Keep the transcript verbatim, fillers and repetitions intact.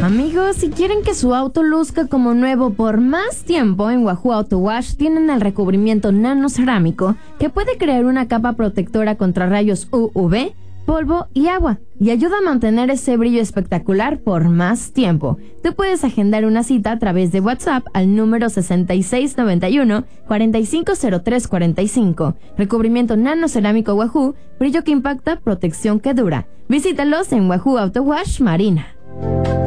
Amigos, si quieren que su auto luzca como nuevo por más tiempo, en Wahoo Auto Wash tienen el recubrimiento nanocerámico que puede crear una capa protectora contra rayos U V, polvo y agua, y ayuda a mantener ese brillo espectacular por más tiempo. Tú puedes agendar una cita a través de WhatsApp al número sesenta y seis noventa y uno, cuarenta y cinco cero tres cuarenta y cinco. Recubrimiento nanocerámico Wahoo, brillo que impacta, protección que dura. Visítalos en Wahoo Auto Wash Marina.